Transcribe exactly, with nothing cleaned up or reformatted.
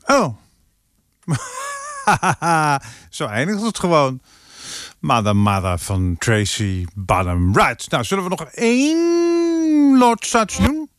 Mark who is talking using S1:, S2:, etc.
S1: Oh. Zo eindigt het gewoon. Mother Mother van Tracy Bonham. Right. Nou, zullen we nog één Lord Such doen?